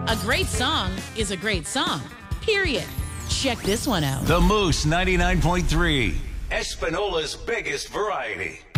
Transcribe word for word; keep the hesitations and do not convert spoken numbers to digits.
A great song is a great song, period. Check this one out. The Moose ninety-nine point three, Espinola's biggest variety.